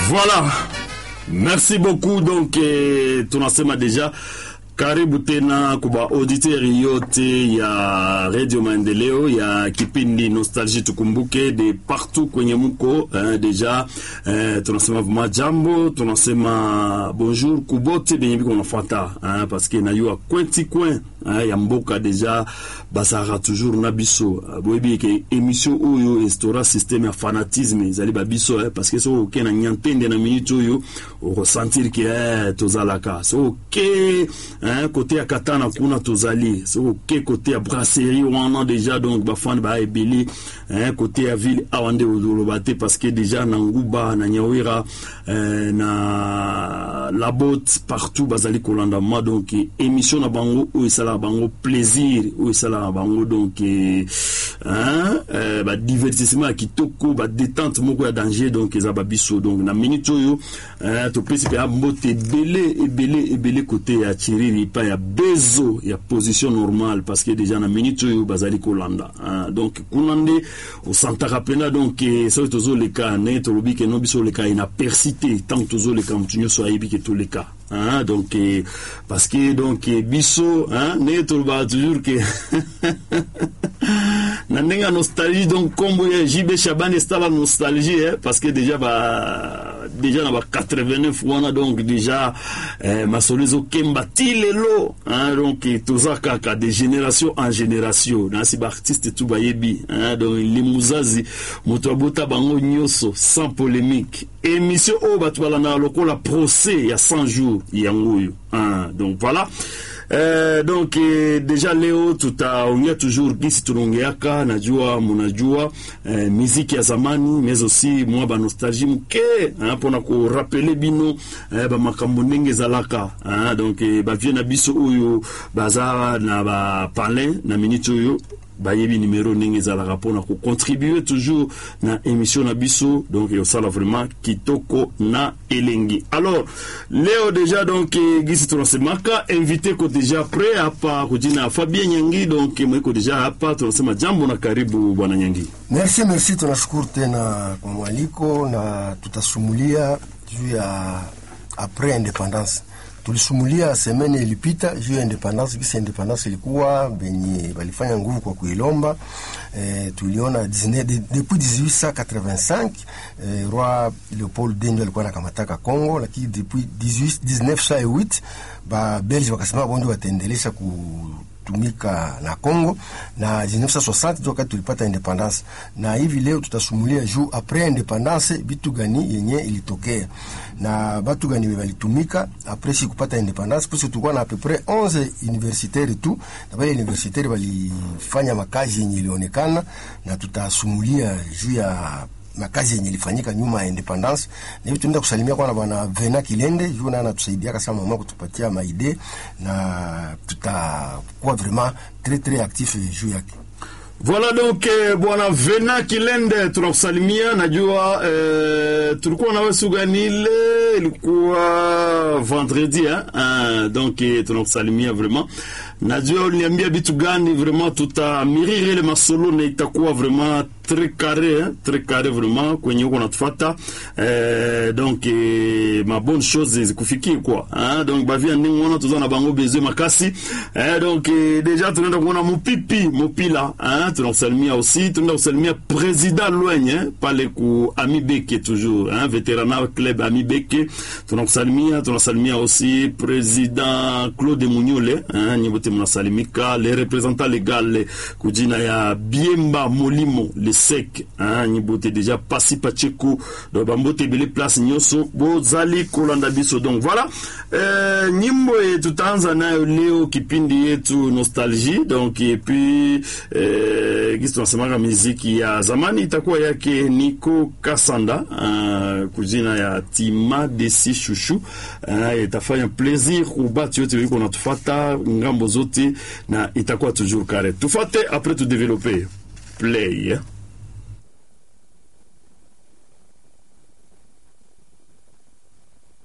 Voilà. Merci beaucoup. Donc, tunasema deja karibu tena kuba auditeur yote ya Radio Maendeleo ya kipindi Nostalgie tukumbuke de partout kwenye muko deja tunasema vuma jambo, tunasema bonjour kubote benye biko nafuata parce que na yo kwenti coin ya mboka deja basara toujours na biso boyebi ke émission oyo estora système ya fanatisme ezali ba biso parce que so ke na nyantende na minute oyo o ressentir que tozalaka so ke côté ya katana kuna tozali so ke côté ya brasserie wana déjà donc ba fan ba ebeli côté ya ville awande olobate parce que déjà na nguba na nyawira na la botte partout bazali kolanda ma donc émission na bango o sala bango plaisir o sala bango donc ba divertissement kitoko ba détente moko ya danger donc ezaba biso donc na minute oyo to principe ya mbote belé côté ya chiriri pa ya bezo ya position normale parce que déjà na minute oyo bazali kolanda donc kunande au santa rapena donc ça tozo le cas ne to lobi ke no biso le cas ina persité tant tozo le cas mtunyo so ayibi ke to le cas donc parce que donc biso ne to ba toujours que na nenga nostalgie donc comme JB Chaban estaba nostalgie parce que déjà na ba 89 wana donc déjà masolizo kemba tilelo donc tozaka ka de génération en génération na si ba artiste tout bayebi donc les muzazi motobota bango nyoso sans polémique émission o batwala na lokola procès ya 100 jours yangoyo donc voilà. Donc déjà leo tutaongea toujours gisi tunongeaka najua munajua muziki ya zamani mais aussi moi ba nostalgie mke pona ko rappeler bino ba makambo ndenge zalaka donc ba viena biso oyo baza na ba palin na minute oyo bayebi numéro ndenge zalaka pona ko contribuer toujours na émission na biso donc yo sala vraiment kitoko na elengi. Alors leo déjà donc gisi tunasemaka invité ko déjà prêt hapa kujina Fabien Nyangi donc mweko déjà hapa tunasema jambo na karibu bwana Nyangi. Merci tunashukuru tena kwa mwaliko na tutasumulia juu ya après indépendance. Tulisumulia semene ilipita juu ya independence, kisa independence ilikuwa benye walifanya nguvu kwa kuilomba. Tuliona depuis 1885 roi Leopold Denjo alikuwa anakamata Kongo, lakini depuis 1908 ba Belge wakasema bonde wataendelesha kutumika na Kongo, na 1960 wakati tulipata independence. Na hivi leo tutasumulia juu après independence bitu gani yenye ilitokea na batu gani walitumika après si kupata independence, parce que tulikuwa na à peu près 11 universitaires tu, na wale universitaires walifanya makazi yenye ilionekana, na tutasumulia juu ya makazi yenye ilifanyika nyuma ya independence. Na hivi tunaenda kusalimia kwa bwana Vena Kilende juu na anatusaidia kama mama kutupatia maide, na tutakuwa vraiment très actif juu yake. Voilà donc bwana Vena Kilende tunakusalimia, najua tulikuwa na wewe ganile ilikuwa vendredi donc tunakusalimia vraiment. Najua uliniambia bitu gani vraiment tutamirire le masolo na itakuwa vraiment très carré vraiment kwenye uko natufuata donc ma bonne chose zikufikie quoi donc bavia ningi wana tuzana bango bezo makasi donc déjà tunaenda kuona mopila tunakusalimia aussi, tunaenda kusalimia président Loigne pale ku Ami Beke toujours vétéranat club Ami Beke tunasalimia aussi président Claude Munyole nyibote mnasalimika, les représentants légaux kujina ya Biemba Molimo le sec nyibote déjà pasi pacheko do bambote bele place nyoso bozali kolanda biso. Donc voilà nyimbo tutaanza nayo leo kipindi yetu nostalgie donc et puis gisi tunasemanga muziki ya zamani itakuwa yake Nico Kasanda kujina ya Tima Desi Chouchou itafanya plaisir kubati yote wiko natufuata ngambo zote na itakuwa toujours carré. Tufate après tu développer play